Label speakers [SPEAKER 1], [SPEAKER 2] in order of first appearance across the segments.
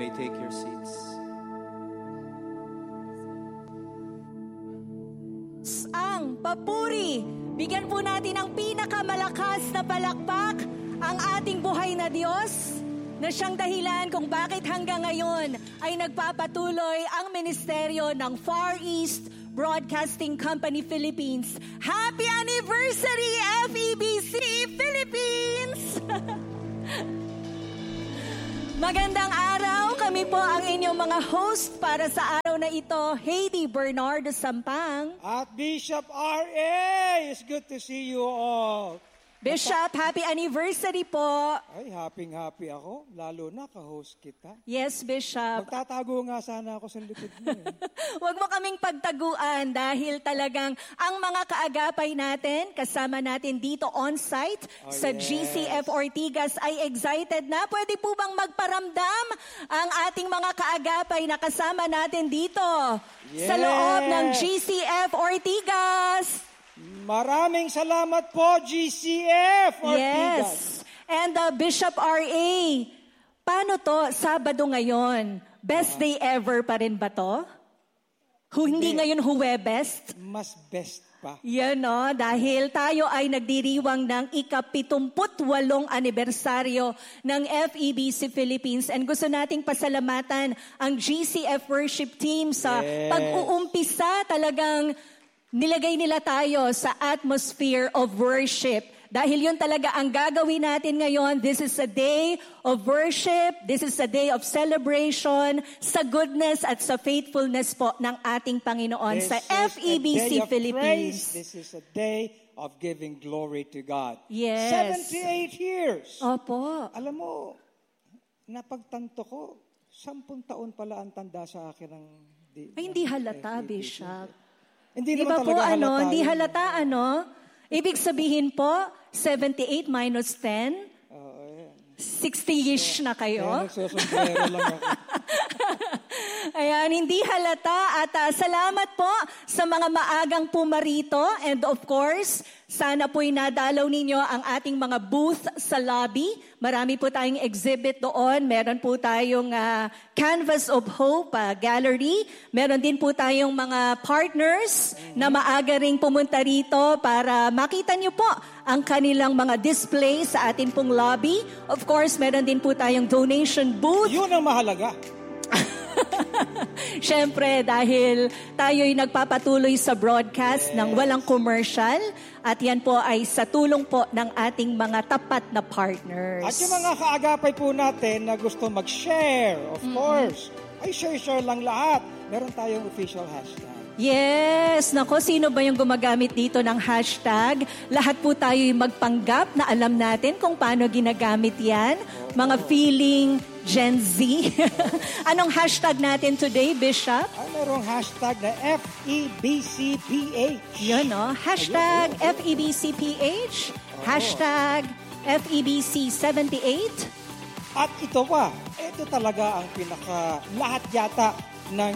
[SPEAKER 1] may take your seats.
[SPEAKER 2] Ang papuri, bigyan po natin ang pinakamalakas na palakpak ang ating buhay na Diyos na siyang dahilan kung bakit hanggang ngayon ay nagpapatuloy ang ministeryo ng Far East Broadcasting Company Philippines. Happy anniversary, FEBC Philippines! Magandang araw, kami po ang inyong mga host para sa araw na ito, Heidi Bernardo Sampang.
[SPEAKER 3] At Bishop R.A. It's good to see you all.
[SPEAKER 2] Bishop, happy anniversary po.
[SPEAKER 3] Ay, happy ako. Lalo na ka-host kita.
[SPEAKER 2] Yes, Bishop.
[SPEAKER 3] Magtatago nga sana ako sa likod mo.
[SPEAKER 2] Huwag mo kaming pagtaguan dahil talagang ang mga kaagapay natin, kasama natin dito on-site sa GCF Ortigas ay excited na. Pwede po bang magparamdam ang ating mga kaagapay na kasama natin dito sa loob ng GCF Ortigas?
[SPEAKER 3] Maraming salamat po, GCF Ortigas.
[SPEAKER 2] Yes. And Bishop R.A., paano to? Sabado ngayon. Best day ever pa rin ba to? Hindi ngayon Huwebes?
[SPEAKER 3] Mas best pa.
[SPEAKER 2] Yan no, dahil tayo ay nagdiriwang ng ika-78 anibersaryo ng FEBC Philippines and gusto nating pasalamatan ang GCF Worship Team sa pag-uumpisa talagang nilagay nila tayo sa atmosphere of worship. Dahil yun talaga ang gagawin natin ngayon. This is a day of worship. This is a day of celebration sa goodness at sa faithfulness po ng ating Panginoon sa FEBC Philippines.
[SPEAKER 3] This is a day of giving glory to God.
[SPEAKER 2] Yes.
[SPEAKER 3] 78 years.
[SPEAKER 2] Opo.
[SPEAKER 3] Alam mo, napagtanto ko, 10 taon pala ang tanda sa akin ng
[SPEAKER 2] Ay, hindi halata, Bishop.
[SPEAKER 3] Hindi
[SPEAKER 2] diba
[SPEAKER 3] naman talaga
[SPEAKER 2] po,
[SPEAKER 3] halata.
[SPEAKER 2] Hindi halata, Ibig sabihin po, 78 minus 10, 60-ish na kayo.
[SPEAKER 3] Nagsusumbrero lang ako.
[SPEAKER 2] Ayan, hindi halata at salamat po sa mga maagang pumarito and of course, sana po'y nadalaw ninyo ang ating mga booth sa lobby. Marami po tayong exhibit doon. Meron po tayong Canvas of Hope gallery. Meron din po tayong mga partners na maaga ring pumunta rito para makita nyo po ang kanilang mga display sa atin pong lobby. Of course, meron din po tayong donation booth.
[SPEAKER 3] Yun ang mahalaga.
[SPEAKER 2] Siyempre, dahil tayo'y nagpapatuloy sa broadcast ng walang commercial at yan po ay sa tulong po ng ating mga tapat na partners.
[SPEAKER 3] At yung mga kaagapay po natin na gusto mag-share, of course, ay share lang lahat. Meron tayong official hashtag.
[SPEAKER 2] Yes! Nako, sino ba yung gumagamit dito ng hashtag? Lahat po tayo'y magpanggap na alam natin kung paano ginagamit yan. Mga feeling Gen Z. Anong hashtag natin today, Bishop?
[SPEAKER 3] Merong hashtag na FEBCPH.
[SPEAKER 2] Yun, no? Hashtag FEBCPH. Hashtag FEBC78.
[SPEAKER 3] At ito ito talaga ang lahat yata ng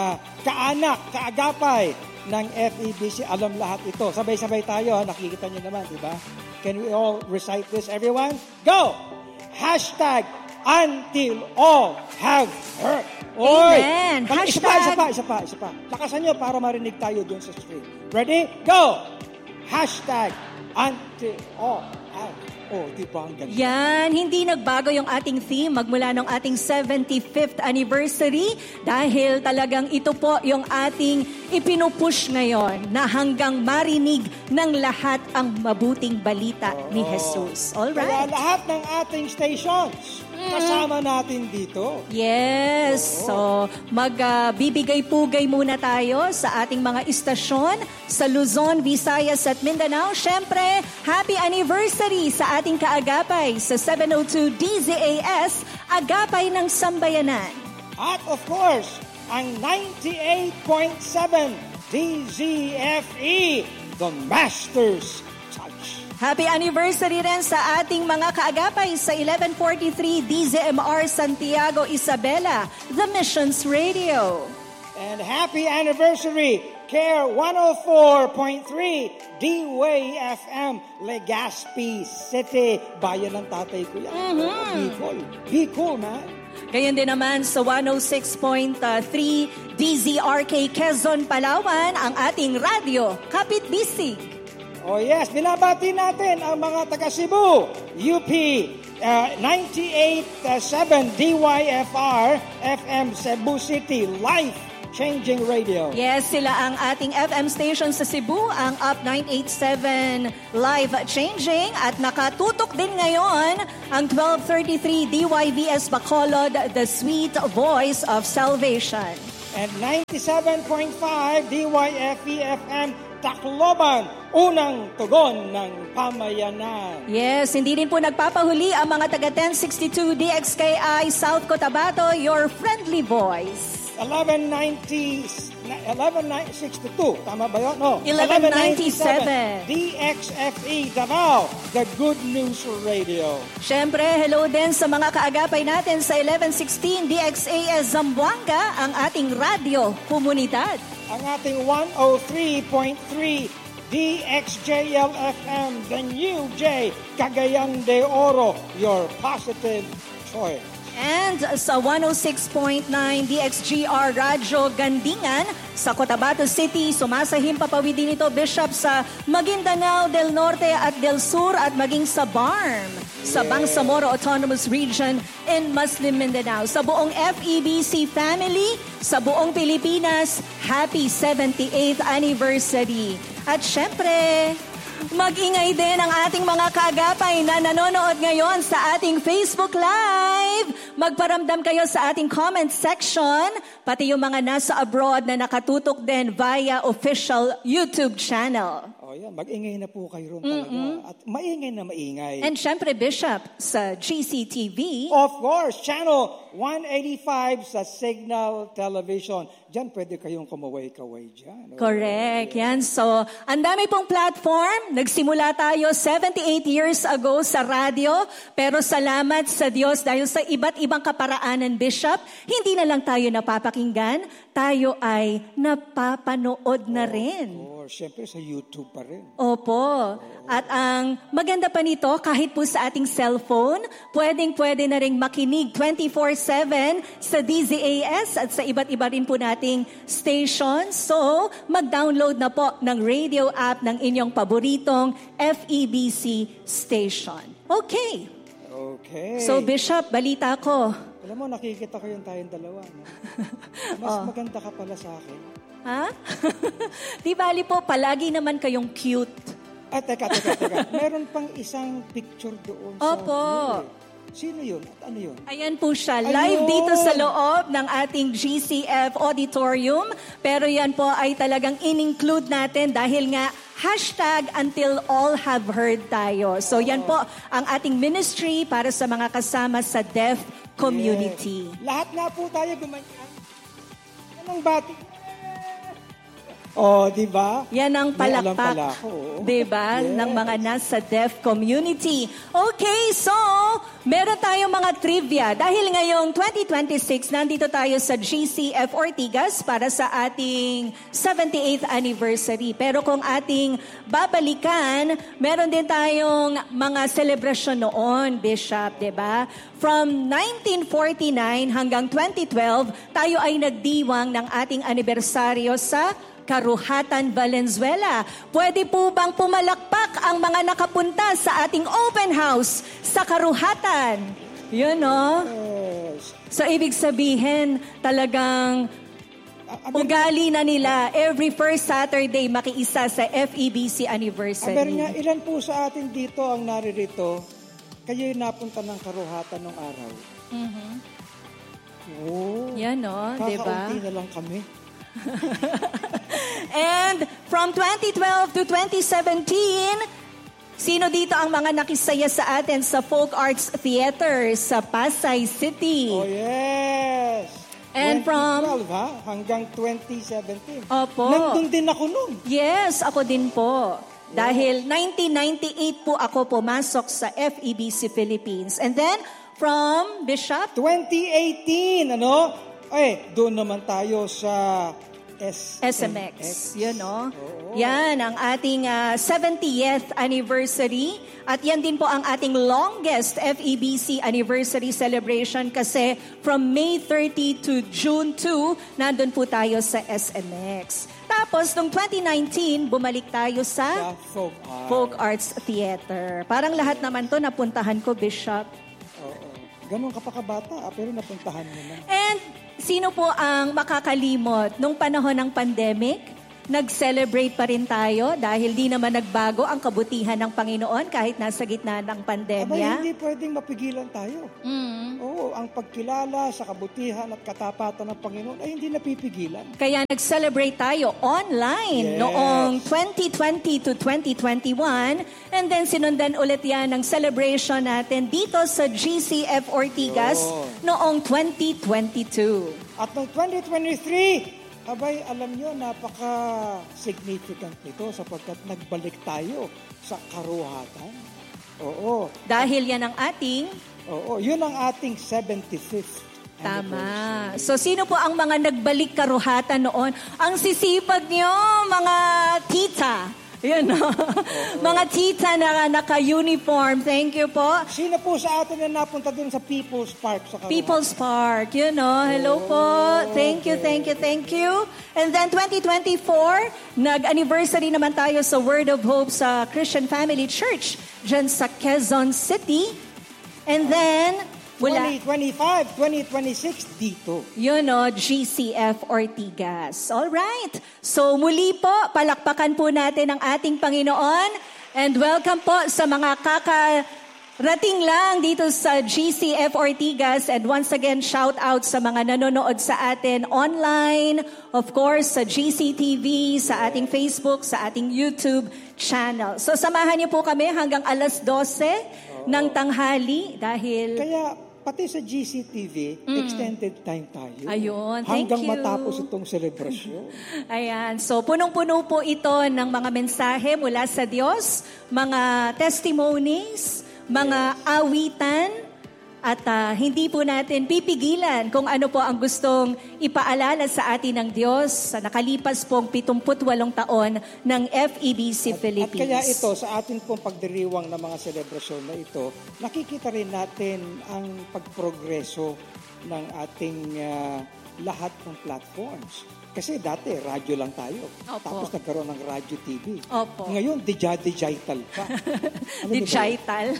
[SPEAKER 3] kaagapay ng FEBC. Alam lahat ito. Sabay-sabay tayo, nakikita nyo naman, di ba? Can we all recite this, everyone? Go! Hashtag until all have heard.
[SPEAKER 2] Amen.
[SPEAKER 3] Hashtag... Isa pa. Lakasan nyo para marinig tayo dun sa street. Ready? Go! Hashtag until all have heard. Di ba ang ganda?
[SPEAKER 2] Yan, hindi nagbago yung ating theme magmula ng ating 75th anniversary dahil talagang ito po yung ating ipinupush ngayon na hanggang marinig ng lahat ang mabuting balita ni Jesus. Alright?
[SPEAKER 3] Kaya lahat ng ating stations, kasama natin dito.
[SPEAKER 2] Yes. So, magbibigay-pugay muna tayo sa ating mga istasyon sa Luzon, Visayas at Mindanao. Siyempre, happy anniversary sa ating kaagapay sa 702 DZAS, Agapay ng Sambayanan.
[SPEAKER 3] At of course, ang 98.7 DZFE, The Master's Touch.
[SPEAKER 2] Happy anniversary rin sa ating mga kaagapay sa 1143 DZMR Santiago, Isabela, The Missions Radio.
[SPEAKER 3] And happy anniversary, Care 104.3 D-Way FM, Legazpi City. Bayan ng tatay ko yan. Bicol. Bicol, man.
[SPEAKER 2] Gayon din naman sa 106.3 DZRK Quezon, Palawan, ang ating radyo, Kapit Bisig.
[SPEAKER 3] Oh yes, binabati natin ang mga taga Cebu, UP 98.7 DYFR FM Cebu City, life-changing radio.
[SPEAKER 2] Yes, sila ang ating FM station sa Cebu, ang Up 987 life-changing, at nakatutok din ngayon ang 1233 DYVS Bacolod, the sweet voice of salvation.
[SPEAKER 3] And 97.5 DYFE FM Tacloban, unang tugon ng pamayanan.
[SPEAKER 2] Yes, hindi din po nagpapahuli ang mga taga 1062 DXKI South Cotabato, your friendly voice.
[SPEAKER 3] 1162, tama ba yun? No.
[SPEAKER 2] 1197.
[SPEAKER 3] DXFE Davao, the Good News Radio.
[SPEAKER 2] Siyempre, hello din sa mga kaagapay natin sa 1116 DXAS Zamboanga, ang ating radyo komunidad.
[SPEAKER 3] Ang ating 103.3 DXJL-FM, the New J, Cagayan de Oro, your positive choice.
[SPEAKER 2] And sa 106.9 DXGR Radyo Gandingan sa Cotabato City, sumasahim papawid din ito, Bishop, sa Maguindanao del Norte at del Sur at maging sa BARM, sa Bangsamoro Autonomous Region in Muslim Mindanao. Sa buong FEBC family, sa buong Pilipinas, happy 78th anniversary. At syempre, mag-ingay din ang ating mga kaagapay na nanonood ngayon sa ating Facebook Live. Magparamdam kayo sa ating comment section, pati yung mga nasa abroad na nakatutok din via official YouTube channel.
[SPEAKER 3] Oh, yan. Mag-ingay na po kayo ron talaga. At maingay na maingay.
[SPEAKER 2] And syempre, Bishop, sa GCTV.
[SPEAKER 3] Of course, channel 185 sa Signal Television. Diyan pwede kayong kumaway-kaway dyan.
[SPEAKER 2] Correct. Yan. So, ang dami pong platform. Nagsimula tayo 78 years ago sa radyo. Pero salamat sa Diyos dahil sa iba't ibang kaparaanan, Bishop, hindi na lang tayo napapakinggan. Tayo ay napapanood na rin.
[SPEAKER 3] Siyempre sa YouTube pa rin.
[SPEAKER 2] Opo. At ang maganda pa nito, kahit po sa ating cellphone, pwede na rin makinig 24/7 sa DZAS at sa iba't iba rin po nating station. So, mag-download na po ng radio app ng inyong paboritong FEBC station. Okay. So, Bishop, balita ko.
[SPEAKER 3] Alam mo, nakikita ko yung tayong dalawa. No? Mas maganda ka pala sa akin.
[SPEAKER 2] Ha? Di bali po, palagi naman kayong cute.
[SPEAKER 3] Teka. Meron pang isang picture doon.
[SPEAKER 2] Opo.
[SPEAKER 3] Sino yun? At ano yun?
[SPEAKER 2] Ayan po siya. Live dito sa loob ng ating GCF Auditorium. Pero yan po ay talagang in-include natin dahil nga #until all have heard tayo. So yan po ang ating ministry para sa mga kasama sa deaf community.
[SPEAKER 3] Yes. Lahat nga po tayo gumanyan. Anong bati? Di ba?
[SPEAKER 2] Yan ang palakpak, di ba,
[SPEAKER 3] Yes.
[SPEAKER 2] ng mga nasa deaf community. Okay, so, meron tayong mga trivia. Dahil ngayong 2026, nandito tayo sa GCF Ortigas para sa ating 78th anniversary. Pero kung ating babalikan, meron din tayong mga celebration noon, Bishop, di ba? From 1949 hanggang 2012, tayo ay nagdiwang ng ating anibersaryo sa Karuhatan, Valenzuela. Pwede po bang pumalakpak ang mga nakapunta sa ating open house sa Karuhatan? Yun, no?
[SPEAKER 3] Yes.
[SPEAKER 2] So, ibig sabihin, talagang ugali na nila every first Saturday makiisa sa FEBC anniversary.
[SPEAKER 3] Aber nga, ilan po sa atin dito ang naririto, kayo'y napunta ng Karuhatan nung araw?
[SPEAKER 2] Yan, no? Diba?
[SPEAKER 3] Kakaunti na lang kami.
[SPEAKER 2] And from 2012 to 2017, sino dito ang mga nakisaya sa atin sa Folk Arts Theater sa Pasay City?
[SPEAKER 3] Oh, yes!
[SPEAKER 2] And
[SPEAKER 3] 2012, hanggang 2017.
[SPEAKER 2] Opo.
[SPEAKER 3] Nandun din ako nun.
[SPEAKER 2] Yes, ako din po. Dahil 1998 po ako pumasok sa FEBC Philippines. And then, from Bishop?
[SPEAKER 3] 2018, doon naman tayo sa SMX.
[SPEAKER 2] Yun, no? Yan, ang ating 70th anniversary. At yan din po ang ating longest FEBC anniversary celebration kasi from May 30 to June 2, nandun po tayo sa SMX. Tapos, noong 2019, bumalik tayo sa Folk Arts Theater. Parang lahat naman to napuntahan ko, Bishop.
[SPEAKER 3] Oo. Ganun ka pa kabata, pero napuntahan mo na.
[SPEAKER 2] And sino po ang makakalimot nung panahon ng pandemic? Nag-celebrate pa rin tayo dahil di naman nagbago ang kabutihan ng Panginoon kahit nasa gitna ng pandemya.
[SPEAKER 3] Aba, hindi pwedeng mapigilan tayo. Oo, ang pagkilala sa kabutihan at katapatan ng Panginoon ay hindi napipigilan.
[SPEAKER 2] Kaya nag-celebrate tayo online noong 2020 to 2021 and then sinundan ulit yan ng celebration natin dito sa GCF Ortigas noong 2022.
[SPEAKER 3] At noong 2023, abay, alam nyo, napaka-significant nito sapagkat nagbalik tayo sa karuhatan. Oo.
[SPEAKER 2] Dahil yan ang ating...
[SPEAKER 3] Oo, yun ang ating 75th
[SPEAKER 2] Tama.
[SPEAKER 3] anniversary.
[SPEAKER 2] So, sino po ang mga nagbalik karuhatan noon? Ang sisipag nyo, mga tita. Yun, no? Mga tita na naka-uniform. Thank you po.
[SPEAKER 3] Sino po sa atin na napunta dun sa People's Park sa karuhatan?
[SPEAKER 2] People's Park, you know. Hello po. Thank you. And then 2024, nag-anniversary naman tayo sa Word of Hope sa Christian Family Church dyan sa Quezon City. And then,
[SPEAKER 3] 2025, 2026 dito.
[SPEAKER 2] You know, GCF Ortigas. All right. So muli po, palakpakan po natin ang ating Panginoon. And welcome po sa mga kakarating lang dito sa GCF Ortigas. And once again, shout out sa mga nanonood sa atin online. Of course, sa GCTV, sa ating Facebook, sa ating YouTube channel. So samahan niyo po kami hanggang alas 12 ng tanghali dahil...
[SPEAKER 3] Kaya pati sa GCTV, extended time tayo.
[SPEAKER 2] Ayun, thank
[SPEAKER 3] hanggang
[SPEAKER 2] you.
[SPEAKER 3] Matapos itong selebrasyon.
[SPEAKER 2] Ayan, so punong-puno po ito ng mga mensahe mula sa Diyos, mga testimonies, mga awitan, at hindi po natin pipigilan kung ano po ang gustong ipaalala sa atin ng Diyos sa nakalipas pong 78 taon ng FEBC Philippines.
[SPEAKER 3] At kaya ito, sa atin pong pagdiriwang ng mga selebrasyon na ito, nakikita rin natin ang pagprogreso ng ating lahat ng platforms. Kasi dati, radyo lang tayo.
[SPEAKER 2] Opo.
[SPEAKER 3] Tapos nagkaroon ng radyo TV.
[SPEAKER 2] Opo.
[SPEAKER 3] Ngayon, digital pa. Ano
[SPEAKER 2] Digital.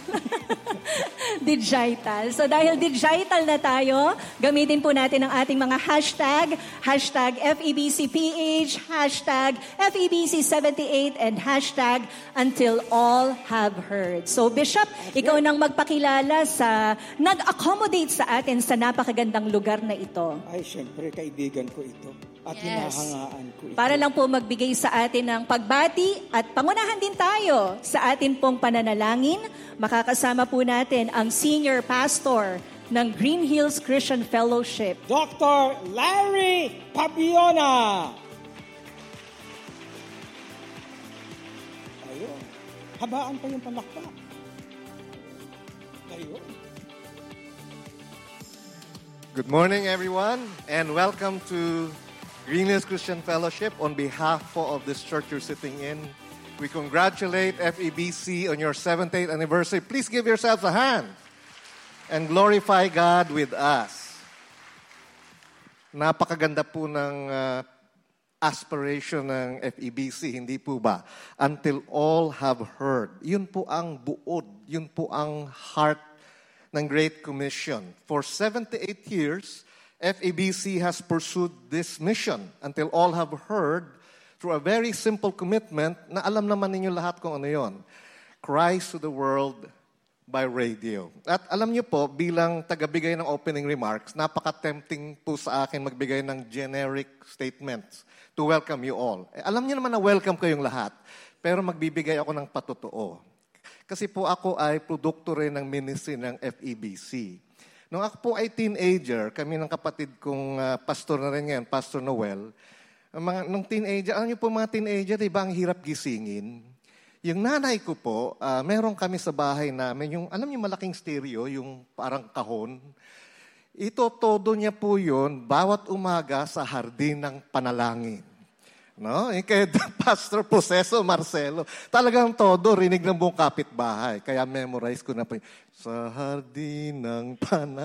[SPEAKER 2] Digital. So dahil digital na tayo, gamitin po natin ang ating mga hashtag FEBCPH, hashtag FEBC78, and hashtag until all have heard. So Bishop, ikaw nang magpakilala sa nag-accommodate sa atin sa napakagandang lugar na ito.
[SPEAKER 3] Ay, syempre, kaibigan ko ito. At hinahangaan ko ito.
[SPEAKER 2] Para lang po magbigay sa atin ng pagbati at pangunahan din tayo sa atin pong pananalangin. Makakasama po natin ang Senior Pastor ng Green Hills Christian Fellowship,
[SPEAKER 3] Dr. Larry Pabiona. Ayun. Habaan pa yung palakpak. Ayun.
[SPEAKER 1] Good morning, everyone, and welcome to Green Hills Christian Fellowship. On behalf of this church you're sitting in, we congratulate FEBC on your 70th anniversary. Please give yourselves a hand and glorify God with us. Napakaganda po ng aspiration ng FEBC, hindi po ba? Until all have heard. Yun po ang buod, yun po ang heart ng Great Commission. For 78 years, FEBC has pursued this mission until all have heard through a very simple commitment na alam naman ninyo lahat kung ano yon. Christ to the world by radio. At alam niyo po, bilang tagabigay ng opening remarks, napaka-tempting po sa akin magbigay ng generic statements to welcome you all. Alam niyo naman na welcome kayong lahat, pero magbibigay ako ng patotoo. Kasi po ako ay produkto rin ng ministry ng FEBC. Nung ako po ay teenager, kami ng kapatid kong pastor na rin ngayon, Pastor Noel, nung teenager, alam niyo po mga teenager, diba ang hirap gisingin? Yung nanay ko po, meron kami sa bahay namin, yung, alam niyo malaking stereo, yung parang kahon, Ito, todo niya po yun, bawat umaga sa hardin ng panalangin. No? Kaya Pastor Proceso Marcelo, talagang todo, rinig ng buong kapitbahay. Kaya memorize ko na po, sa hardin ng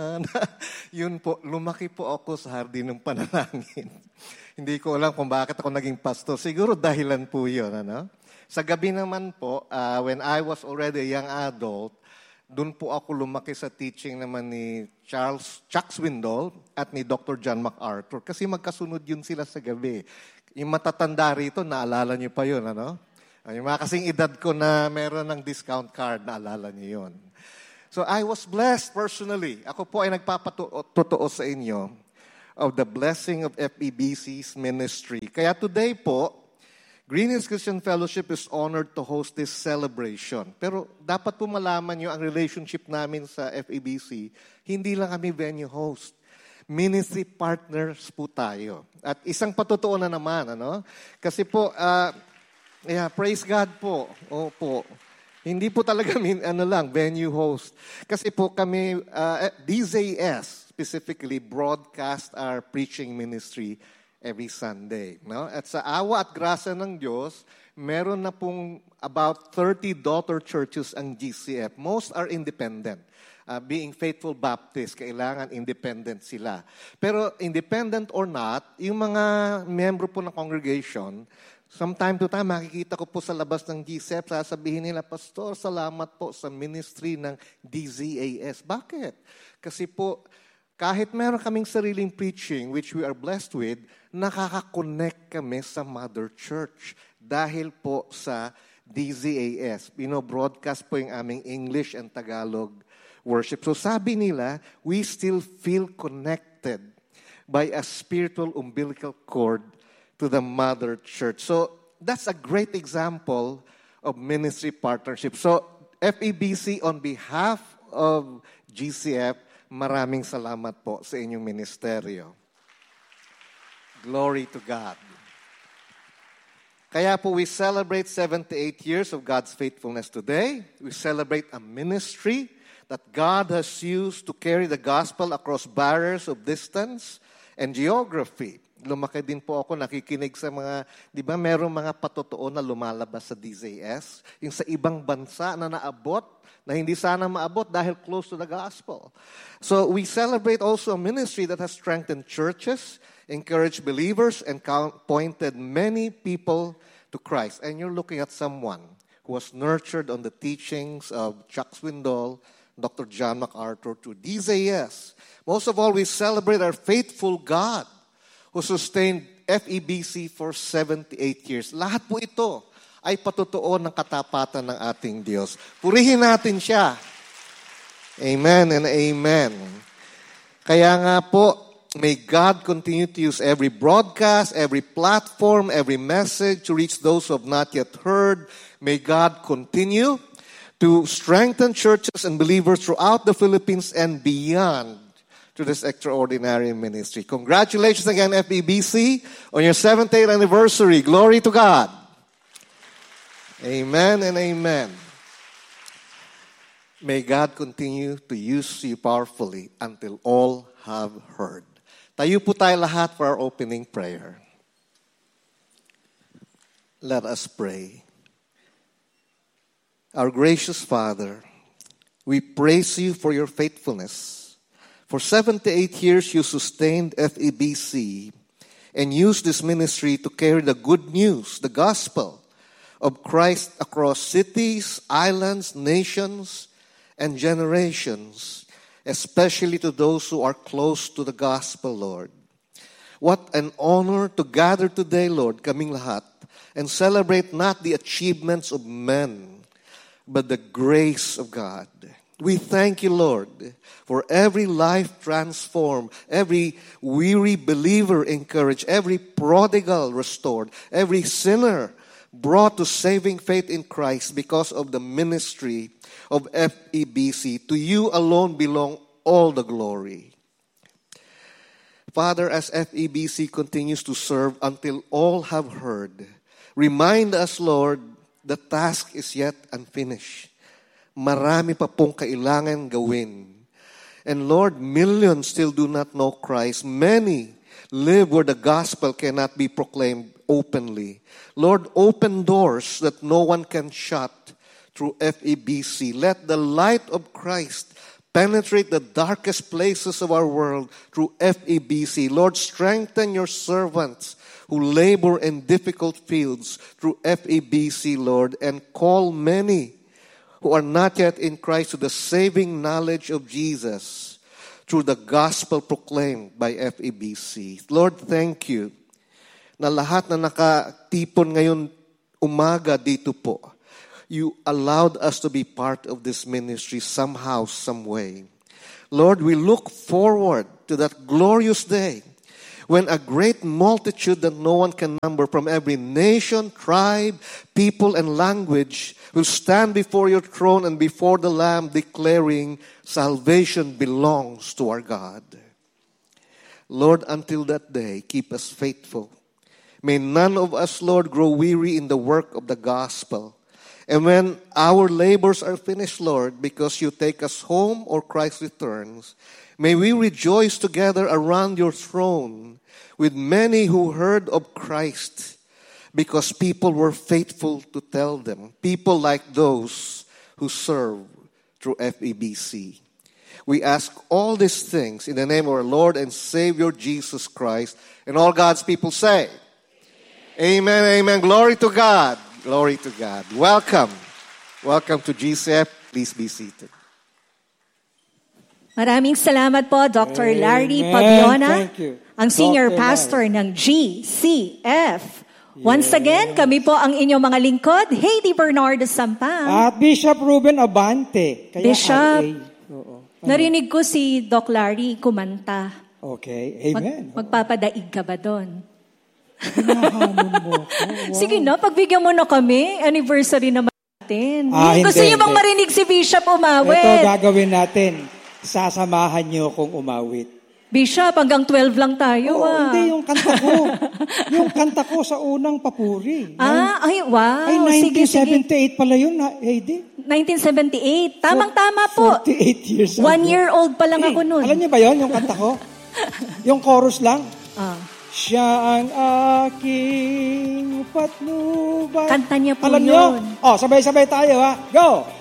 [SPEAKER 1] Yun po, lumaki po ako sa hardin ng panalangin. Hindi ko alam kung bakit ako naging pastor. Siguro dahilan po yun. Ano? Sa gabi naman po, when I was already a young adult, doon po ako lumaki sa teaching naman ni Chuck Swindoll at ni Dr. John MacArthur. Kasi magkasunod yun sila sa gabi. Yung matatanda rito, naalala niyo pa yun, ano? Yung mga kasing edad ko na meron ng discount card, naalala niyo yun. So I was blessed personally. Ako po ay nagpapatotoo sa inyo of the blessing of FEBC's ministry. Kaya today po, Green Hills Christian Fellowship is honored to host this celebration. Pero dapat po malaman nyo ang relationship namin sa FEBC, hindi lang kami venue host. Ministry partners po tayo. At isang patotoo na naman, ano? Kasi po, praise God po. Opo. Hindi po talaga venue host. Kasi po kami, DZS specifically, broadcast our preaching ministry every Sunday. No? At sa awa at grasya ng Diyos, meron na pong about 30 daughter churches ang GCF. Most are independent. Being Faithful Baptist, kailangan independent sila. Pero independent or not, yung mga membro po ng congregation, from time to time, makikita ko po sa labas ng GCF, sasabihin nila, Pastor, salamat po sa ministry ng DZAS. Bakit? Kasi po, kahit meron kaming sariling preaching, which we are blessed with, nakaka-connect kami sa Mother Church dahil po sa DZAS. Broadcast po yung aming English and Tagalog worship. So sabi nila, we still feel connected by a spiritual umbilical cord to the Mother Church. So that's a great example of ministry partnership. So FEBC, on behalf of GCF, maraming salamat po sa inyong ministeryo. Glory to God. Kaya po we celebrate 78 years of God's faithfulness today. We celebrate a ministry that God has used to carry the gospel across barriers of distance and geography. Lumaki din po ako, nakikinig sa mga, di ba merong mga patotoo na lumalabas sa DZS, yung sa ibang bansa na naabot, na hindi sana maabot dahil close to the gospel. So we celebrate also a ministry that has strengthened churches, encouraged believers, and pointed many people to Christ. And you're looking at someone who was nurtured on the teachings of Chuck Swindoll, Dr. John MacArthur, to DZS. Most of all, we celebrate our faithful God who sustained FEBC for 78 years. Lahat po ito ay patotoo ng katapatan ng ating Diyos. Purihin natin siya. Amen and amen. Kaya nga po, may God continue to use every broadcast, every platform, every message to reach those who have not yet heard. May God continue to strengthen churches and believers throughout the Philippines and beyond to this extraordinary ministry. Congratulations again, FEBC, on your 78th anniversary. Glory to God. Amen and amen. May God continue to use you powerfully until all have heard. Tayo po tayo lahat for our opening prayer. Let us pray. Our gracious Father, we praise you for your faithfulness. For 78 years you sustained FEBC and used this ministry to carry the good news, the gospel of Christ across cities, islands, nations, and generations, especially to those who are close to the gospel, Lord. What an honor to gather today, Lord, kaming lahat, and celebrate not the achievements of men, but the grace of God. We thank you, Lord, for every life transformed, every weary believer encouraged, every prodigal restored, every sinner brought to saving faith in Christ because of the ministry of FEBC. To you alone belong all the glory. Father, as FEBC continues to serve until all have heard, remind us, Lord, the task is yet unfinished. Marami pa pong kailangan gawin. And Lord, millions still do not know Christ. Many live where the gospel cannot be proclaimed openly. Lord, open doors that no one can shut through FEBC. Let the light of Christ penetrate the darkest places of our world through FEBC. Lord, strengthen your servants who labor in difficult fields through FEBC, Lord, and call many who are not yet in Christ to the saving knowledge of Jesus through the gospel proclaimed by FEBC. Lord, thank you na lahat na nakatipon ngayon umaga dito po, you allowed us to be part of this ministry somehow, some way. Lord, we look forward to that glorious day when a great multitude that no one can number from every nation, tribe, people, and language will stand before your throne and before the Lamb declaring salvation belongs to our God. Lord, until that day, keep us faithful. May none of us, Lord, grow weary in the work of the gospel. And when our labors are finished, Lord, because you take us home or Christ returns, may we rejoice together around your throne with many who heard of Christ because people were faithful to tell them. People like those who serve through FEBC. We ask all these things in the name of our Lord and Savior Jesus Christ. And all God's people say, Amen, amen. Glory to God. Glory to God. Welcome. Welcome to GCF. Please be seated.
[SPEAKER 2] Maraming salamat po, Dr. Larry
[SPEAKER 3] Amen.
[SPEAKER 2] Pabiona,
[SPEAKER 3] Thank you.
[SPEAKER 2] ang Senior
[SPEAKER 3] Dr.
[SPEAKER 2] Pastor ng GCF. Once again, kami po ang inyong mga lingkod, Heidi Bernardo Sampang.
[SPEAKER 3] At Bishop Ruben Abante. Kaya
[SPEAKER 2] Bishop,
[SPEAKER 3] RA. Oo.
[SPEAKER 2] narinig ko si Doc Larry kumanta.
[SPEAKER 3] Okay, amen.
[SPEAKER 2] Magpapadaig ka ba doon?
[SPEAKER 3] Hinahamon mo ko. Wow.
[SPEAKER 2] Sige na, pagbigyan mo na kami. Anniversary naman natin.
[SPEAKER 3] Hindi,
[SPEAKER 2] Gusto niyo bang
[SPEAKER 3] hindi.
[SPEAKER 2] marinig si Bishop umawit?
[SPEAKER 3] Ito gagawin natin. Sasamahan niyo kung umawit.
[SPEAKER 2] Bishop, hanggang 12 lang tayo.
[SPEAKER 3] Hindi, yung kanta ko. Yung kanta ko sa unang papuri.
[SPEAKER 2] Ay, wow.
[SPEAKER 3] Ay,
[SPEAKER 2] Sige, sige.
[SPEAKER 3] 1978 pala yun, Heidi.
[SPEAKER 2] 1978. Tamang-tama po.
[SPEAKER 3] 48 years ago.
[SPEAKER 2] 1 year old pa lang ako nun.
[SPEAKER 3] Alam niyo ba yun, yung kanta ko? Yung chorus lang? Siya ang aking patnubay.
[SPEAKER 2] Kanta niya po
[SPEAKER 3] Alam
[SPEAKER 2] yun.
[SPEAKER 3] niyo? Sabay-sabay tayo, ha? Go!